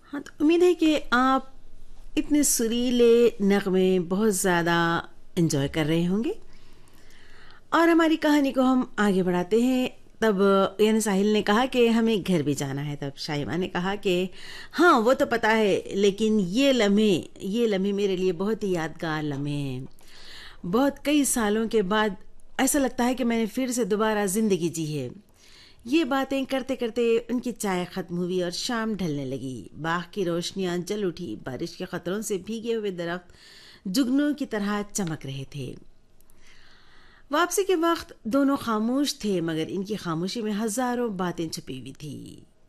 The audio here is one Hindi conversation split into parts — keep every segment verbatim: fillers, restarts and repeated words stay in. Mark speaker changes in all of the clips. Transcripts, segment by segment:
Speaker 1: हाँ, तो उम्मीद है कि आप इतने सुरीले नगमे बहुत ज़्यादा एंजॉय कर रहे होंगे। और हमारी कहानी को हम आगे बढ़ाते हैं। तब यानी साहिल ने कहा कि हमें घर भी जाना है। तब शाइमा ने कहा कि हाँ, वो तो पता है, लेकिन ये लम्हे ये लम्हे मेरे लिए बहुत ही यादगार लम्हे हैं। बहुत कई सालों के बाद ऐसा लगता है कि मैंने फिर से दोबारा ज़िंदगी जी है। ये बातें करते करते उनकी चाय खत्म हुई और शाम ढलने लगी। बाग की रोशनियां जल उठी। बारिश के खतरों से भीगे हुए दरख्त जुगनू की तरह चमक रहे थे। वापसी के वक्त दोनों खामोश थे, मगर इनकी खामोशी में हजारों बातें छुपी हुई थी।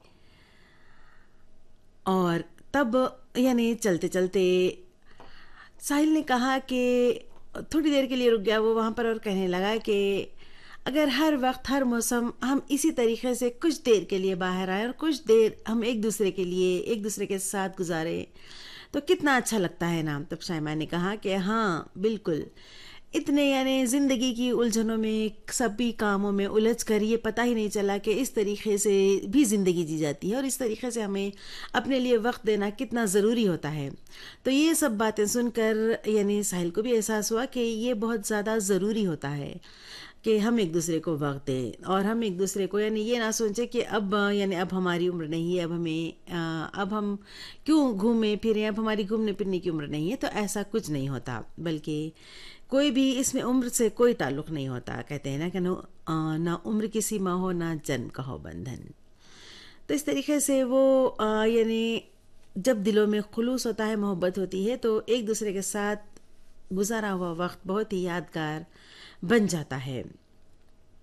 Speaker 1: और तब यानी चलते चलते साहिल ने कहा कि थोड़ी देर के लिए रुक गया वो वहाँ पर और कहने लगा कि अगर हर वक्त हर मौसम हम इसी तरीके से कुछ देर के लिए बाहर आए और कुछ देर हम एक दूसरे के लिए एक दूसरे के साथ गुजारे तो कितना अच्छा लगता है ना। तब शाइमा ने कहा कि हाँ बिल्कुल, इतने यानी ज़िंदगी की उलझनों में सभी कामों में उलझ कर ये पता ही नहीं चला कि इस तरीके से भी ज़िंदगी जी जाती है और इस तरीके से हमें अपने लिए वक्त देना कितना ज़रूरी होता है। तो ये सब बातें सुनकर यानी साहिल को भी एहसास हुआ कि ये बहुत ज़्यादा ज़रूरी होता है कि हम एक दूसरे को वक्त दें और हम एक दूसरे को यानी ये ना सोचें कि अब यानी अब हमारी उम्र नहीं है, अब हमें अ, अब हम क्यों घूमें फिरें, अब हमारी घूमने फिरने की उम्र नहीं है। तो ऐसा कुछ नहीं होता, बल्कि कोई भी इसमें उम्र से कोई ताल्लुक़ नहीं होता। कहते हैं ना कि नो अ, ना उम्र की सीमा हो ना जन्म का हो बंधन। तो इस तरीके से वो अ, यानी जब दिलों में खुलूस होता है, मोहब्बत होती है, तो एक दूसरे के साथ गुजारा हुआ वक्त बहुत ही यादगार बन जाता है।